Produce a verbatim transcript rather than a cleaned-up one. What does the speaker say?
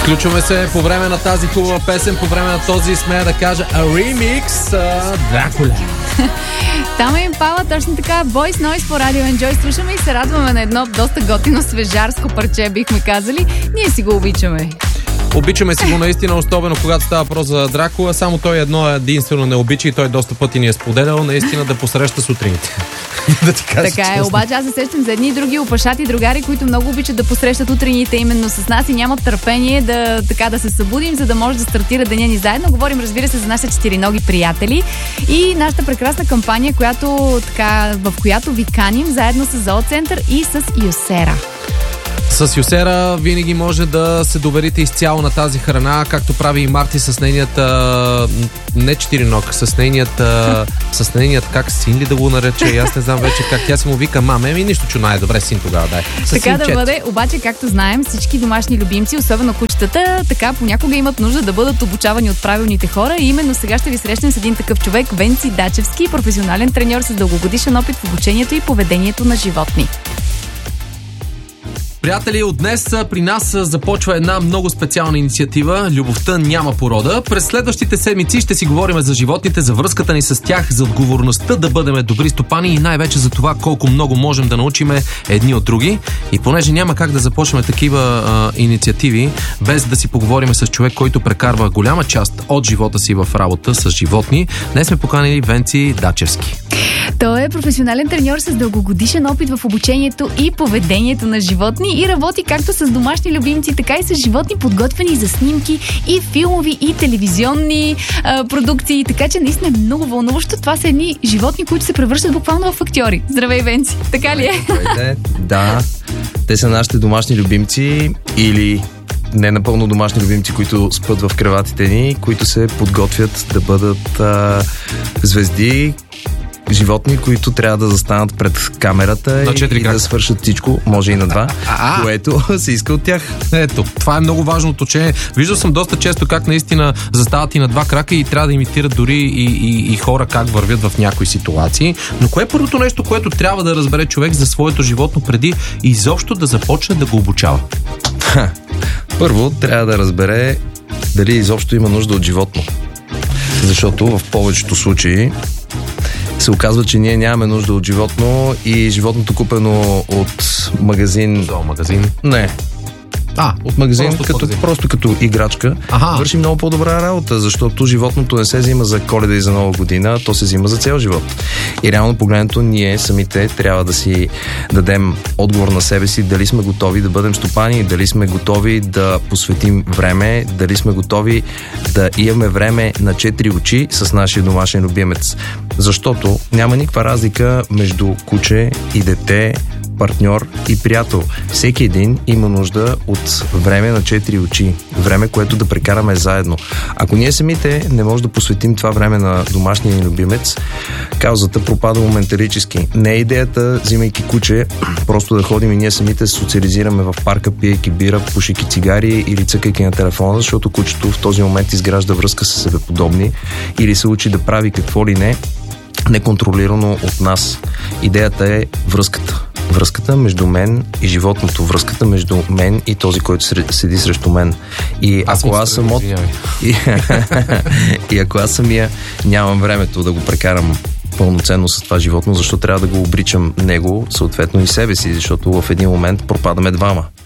Включваме се по време на тази хубава песен, по време на този, смея да кажа, ремикс Дракула. Там им пала точно така Voice Noise по радио Enjoy. Слушаме и се радваме на едно доста готино свежарско парче, бихме казали. Ние си го обичаме. Обичаме си го наистина, особено когато става въпрос за Дракула. Само той едно единствено не обича и той доста пъти ни е споделял, наистина да посреща сутрините. Да ти кажа така е, обаче аз се сещам за едни и други опашати другари, които много обичат да посрещат утрените именно с нас и нямат търпение да, така, да се събудим, за да може да стартира деня ни заедно. Говорим, разбира се, за нашите четириноги приятели и нашата прекрасна кампания, която, така, в която ви каним заедно с Зооцентър и с Юсера. С Юсера винаги може да се доверите изцяло на тази храна, както прави и Марти с нейният а, не четириног, с нейният а, с нейният как син ли да го нареча, и аз не знам вече как, тя си му вика маме, ми нищо чу, най-добре син тогава, дай. С така синчет. Да бъде, обаче както знаем, всички домашни любимци, особено кучетата, така понякога имат нужда да бъдат обучавани от правилните хора и именно сега ще ви срещнем с един такъв човек, Венци Дачевски, професионален треньор с дългогодишен опит в обучението и поведението на животни. Приятели, от днес при нас започва една много специална инициатива "Любовта няма порода". През следващите седмици ще си говорим за животните, за връзката ни с тях, за отговорността да бъдем добри стопани и най-вече за това колко много можем да научиме едни от други. И понеже няма как да започнем такива а, инициативи без да си поговорим с човек, който прекарва голяма част от живота си в работа с животни, днес сме поканили Венци Дачевски. Той е професионален треньор с дългогодишен опит в обучението и поведението на животни и работи както с домашни любимци, така и с животни, подготвени за снимки и филмови и телевизионни а, продукции. Така че наистина е много вълнуващо. Това са едни животни, които се превръщат буквално в актьори. Здравей, Венци! Така ли е? Здравейте! Да, те са нашите домашни любимци или не напълно домашни любимци, които спят в креватите ни, които се подготвят да бъдат а, звезди, животни, които трябва да застанат пред камерата и, и да свършат всичко, може и на два, А-а. което се иска от тях. Ето, това е много важно уточнение. Виждал съм доста често как наистина застават и на два крака и трябва да имитират дори и, и, и хора как вървят в някои ситуации. Но кое е първото нещо, което трябва да разбере човек за своето животно преди изобщо да започне да го обучава? Ха. Първо трябва да разбере дали изобщо има нужда от животно. Защото в повечето случаи се оказва, че ние нямаме нужда от животно и животното купено от магазин... Зоомагазин? Не. А, от магазин, просто, като, магазин. просто като играчка. Аха. Върши много по-добра работа, защото животното не се взима за Коледа и за Нова година, то се взима за цял живот. И реално погледнато ние самите трябва да си дадем отговор на себе си, дали сме готови да бъдем стопани, дали сме готови да посветим време, дали сме готови да имаме време на четири очи с нашия домашен любимец. Защото няма никаква разлика между куче и дете, партньор и приятел. Всеки един има нужда от време на четири очи. Време, което да прекараме заедно. Ако ние самите не можем да посветим това време на домашния ни любимец, каузата пропада моменталически. Не е идеята, взимайки куче, просто да ходим и ние самите се социализираме в парка, пиейки бира, пушейки цигари или цъкайки на телефона, защото кучето в този момент изгражда връзка с себеподобни или се учи да прави какво ли не, неконтролирано от нас. Идеята е връзката. Връзката между мен и животното. Връзката между мен и този, който седи срещу мен. И аз ако аз съм от... и, и ако аз самия нямам времето да го прекарам пълноценно с това животно, защо трябва да го обричам него, съответно и себе си, защото в един момент пропадаме двама.